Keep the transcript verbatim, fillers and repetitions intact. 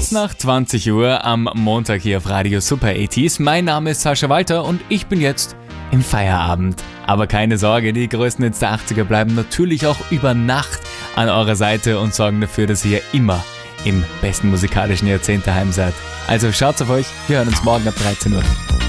Kurz nach zwanzig Uhr am Montag hier auf Radio Super achtziger. Mein Name ist Sascha Walter und ich bin jetzt im Feierabend. Aber keine Sorge, die größten Hits der achtziger bleiben natürlich auch über Nacht an eurer Seite und sorgen dafür, dass ihr immer im besten musikalischen Jahrzehnt daheim seid. Also schaut's auf euch, wir hören uns morgen ab dreizehn Uhr.